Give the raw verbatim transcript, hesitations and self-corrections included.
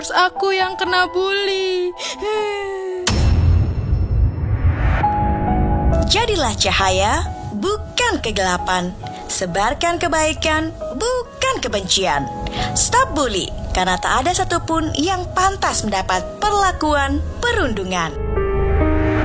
Aku yang kena bully. Jadilah cahaya, bukan kegelapan. Sebarkan kebaikan, bukan kebencian. Stop bully, karena tak ada satupun yang pantas mendapat perlakuan perundungan.